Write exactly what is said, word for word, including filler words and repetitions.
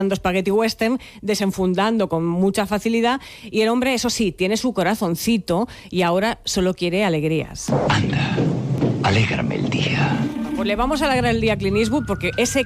spaghetti western, desenfundando con mucha facilidad, y el hombre, eso sí, tiene su corazoncito y ahora solo quiere alegrías. Anda, alégrame el día. Pues le vamos a alegrar el día a Clint Eastwood porque ese